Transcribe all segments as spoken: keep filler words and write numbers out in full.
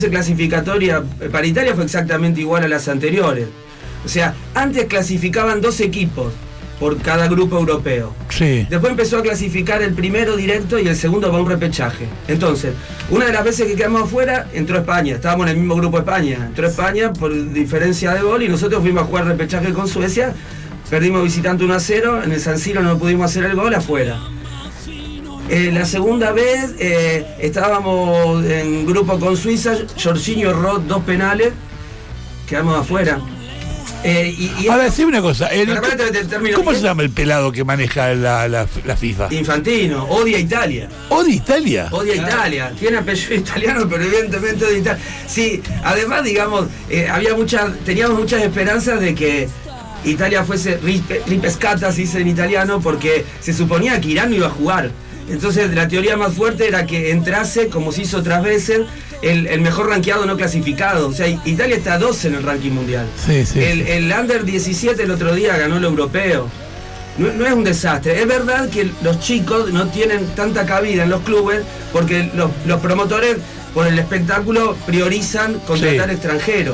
clasificatoria para Italia fue exactamente igual a las anteriores. O sea, antes clasificaban dos equipos por cada grupo europeo. Sí. Después empezó a clasificar el primero directo y el segundo para un repechaje. Entonces, una de las veces que quedamos afuera, entró España. Estábamos en el mismo grupo España. Entró España por diferencia de gol y nosotros fuimos a jugar repechaje con Suecia. Perdimos visitante uno a cero. En el San Siro no pudimos hacer el gol, afuera. Eh, la segunda vez eh, estábamos en grupo con Suiza. Jorginho erró dos penales. Quedamos afuera. Eh, y, y Ahora, decime una cosa. El, Pero, pero, te- termino. ¿Cómo se llama el pelado que maneja la, la, la FIFA? Infantino, odia Italia. ¿Odia Italia? Odia Italia, tiene apellido italiano, pero evidentemente odia Italia. Sí, además, digamos, eh, había muchas, teníamos muchas esperanzas de que Italia fuese ripescata, se dice en italiano, porque se suponía que Irán no iba a jugar. Entonces la teoría más fuerte era que entrase, como se hizo otras veces, el, el mejor rankeado no clasificado. O sea, Italia está doce en el ranking mundial. Sí, sí. El, el under diecisiete el otro día ganó el europeo. No, no es un desastre. Es verdad que los chicos no tienen tanta cabida en los clubes porque los, los promotores, por el espectáculo, priorizan contratar Sí. extranjeros.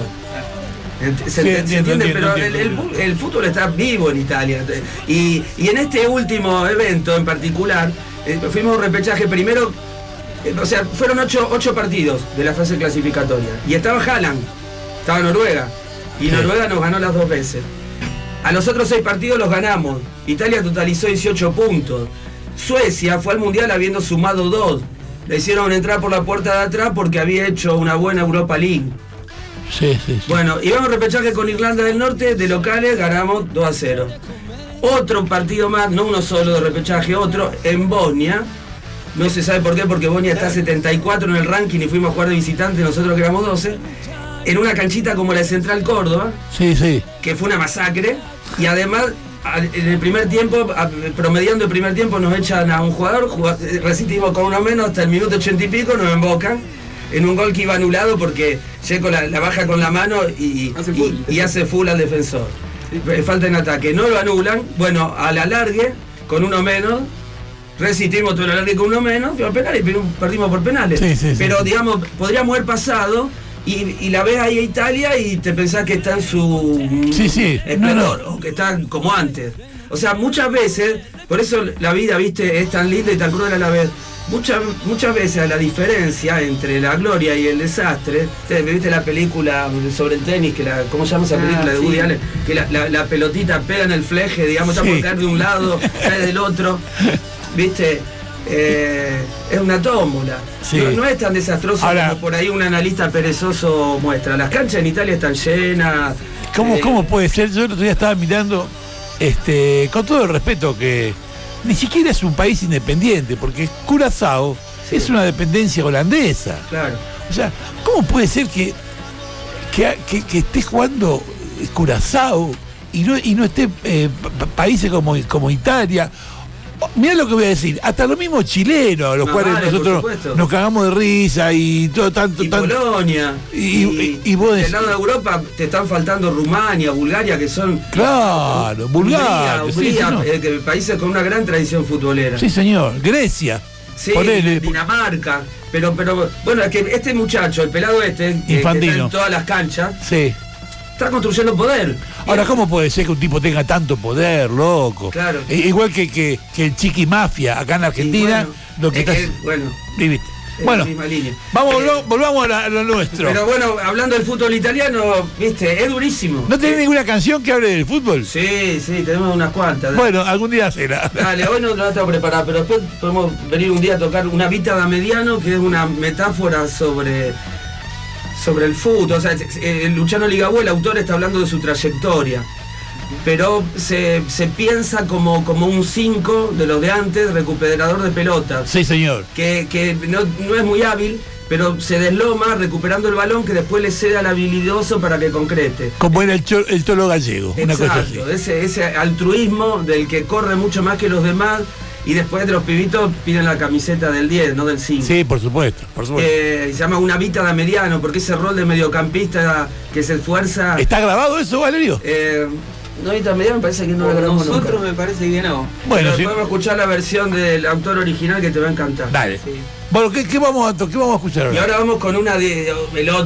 Ent- ¿Se, Sí, ent- entiendo, se entiende? entiendo, Pero el, el, entiendo. fu- el fútbol está vivo en Italia. Y, y en este último evento en particular, eh, fuimos a un repechaje primero. eh, O sea, fueron ocho, ocho partidos de la fase clasificatoria. Y estaba Haaland, estaba Noruega. Y Sí. Noruega nos ganó las dos veces. A los otros seis partidos los ganamos. Italia totalizó dieciocho puntos. Suecia fue al Mundial habiendo sumado dos. Le hicieron entrar por la puerta de atrás porque había hecho una buena Europa League. Sí, sí, sí. Bueno, íbamos a repechaje con Irlanda del Norte, de locales ganamos dos a cero. Otro partido más, no uno solo de repechaje, otro en Bosnia. No se sabe por qué, porque Bosnia está setenta y cuatro en el ranking y fuimos a jugar de visitante, nosotros que éramos doce. En una canchita como la de Central Córdoba, Sí, sí. que fue una masacre. Y además, al- en el primer tiempo, a- promediando el primer tiempo, nos echan a un jugador, juga- eh, resistimos con uno menos hasta el minuto ochenta y pico, nos embocan. En un gol que iba anulado porque Checo la, la baja con la mano y, Hace y- full. y hace full al defensor. Eh, Falta en ataque. No lo anulan. Bueno, a la largue, con uno menos, resistimos todo el alargue con uno menos, fuimos a penales, pero perdimos por penales. Sí, sí, sí. Pero digamos, podríamos haber pasado y, y la ves ahí a Italia y te pensás que está en su Sí, sí. esplendor, No, no. o que está como antes. O sea, muchas veces, por eso la vida, viste, es tan linda y tan cruel a la vez. Muchas, muchas veces la diferencia entre la gloria y el desastre, te- viste la película sobre el tenis, que la, ¿cómo se llama esa Ah, película de sí. Woody Allen? Que la, la- la pelotita pega en el fleje, digamos, está Sí. por caer de un lado, cae del otro, viste, eh, es una tómbola. Sí. No, no es tan desastroso Ahora- como por ahí un analista perezoso muestra. Las canchas en Italia están llenas. ¿Cómo, eh, ¿Cómo puede ser? Yo el otro día estaba mirando, este, con todo el respeto, que ni siquiera es un país independiente, porque Curazao Sí. es una dependencia holandesa. Claro. O sea, ¿cómo puede ser que, que, que- que esté jugando Curazao y no, y no esté eh, pa- países como, como Italia? Mirá lo que voy a decir, hasta los mismos chilenos, a los Más cuales vale, por nosotros supuesto. nos cagamos de risa y todo tanto, Y tanto. Polonia. Y- y- y vos del decís- lado de Europa te están faltando Rumania, Bulgaria, que son. Claro, Bulgaria, Hungría, sí, Hungría, señor. eh, que países con una gran tradición futbolera. Sí, señor. Grecia. Sí, Ponele. Dinamarca. Pero, pero, bueno, es que este muchacho, el pelado este, que, que Infantino. está en todas las canchas, Sí. está construyendo poder. Ahora, Y- ¿cómo puede ser que un tipo tenga tanto poder, loco? Claro. E- igual que, que, que el Chiqui Mafia acá en Argentina, bueno, lo que es está. que, bueno, Viviste. es Bueno, la misma línea. vamos, Eh, volvamos- volvamos a, la- a lo nuestro. Pero bueno, hablando del fútbol italiano, viste, es durísimo. ¿No tenés ninguna canción que hable del fútbol? Sí, sí, tenemos unas cuantas. Bueno, algún día será. Dale, hoy no la tengo preparada, pero después podemos venir un día a tocar una Vita da Mediano, que es una metáfora sobre, sobre el fútbol. O sea, eh, Luciano Ligabue, el autor, está hablando de su trayectoria. Pero se, se piensa como, como un cinco de los de antes, recuperador de pelotas. Sí, señor. Que, que no, no es muy hábil, pero se desloma recuperando el balón que después le cede al habilidoso para que concrete. Como era el, cho- el tolo gallego, una cosa así. Exacto, ese, ese altruismo del que corre mucho más que los demás y después de los pibitos piden la camiseta del diez, no del cinco. Sí, por supuesto, por supuesto. Eh, se llama una Vita da Mediano porque ese rol de mediocampista que se esfuerza. ¿Está grabado eso, Valerio? eh, Novita Media me parece que no Por la grabamos nosotros nunca. me parece que no. Bueno, Pero sí. podemos escuchar la versión del autor original que te va a encantar. Dale. Sí. Bueno, ¿qué, qué, vamos a, to- ¿qué vamos a escuchar ahora? Y ahora vamos con una de, de el